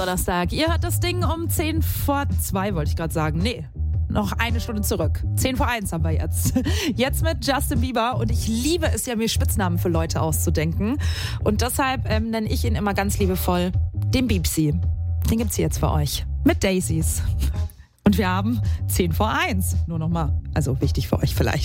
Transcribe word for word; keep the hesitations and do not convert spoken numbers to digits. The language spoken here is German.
Donnerstag. Ihr hört das Ding um zehn vor zwei, wollte ich gerade sagen. Nee, noch eine Stunde zurück. zehn vor eins haben wir jetzt. Jetzt mit Justin Bieber. Und ich liebe es ja, mir Spitznamen für Leute auszudenken. Und deshalb ähm, nenne ich ihn immer ganz liebevoll den Biepsi. Den gibt's hier jetzt für euch. Mit Daisies. Und wir haben zehn vor eins. Nur noch mal. Also wichtig für euch vielleicht.